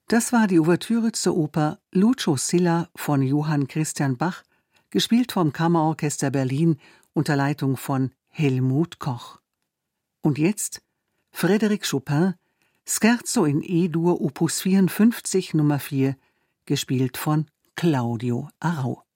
Das war die Ouvertüre zur Oper Lucio Silla von Johann Christian Bach, gespielt vom Kammerorchester Berlin unter Leitung von Helmut Koch. Und jetzt Frédéric Chopin, Scherzo in E-Dur Opus 54 Nummer 4, gespielt von Claudio Arrau.